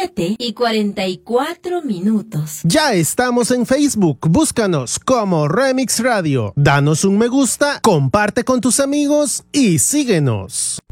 7:44. Ya estamos en Facebook, búscanos como Remix Radio. Danos un me gusta, comparte con tus amigos y síguenos.